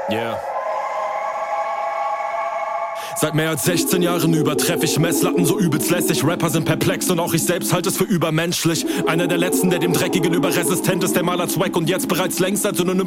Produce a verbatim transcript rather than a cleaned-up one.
Yeah. Seit mehr als sechzehn Jahren übertreffe ich Messlatten so übelst lässig. Rapper sind perplex und auch ich selbst halte es für übermenschlich. Einer der letzten, der dem Dreck gegenüber resistent ist, der mal als Wack und jetzt bereits längst als Synonym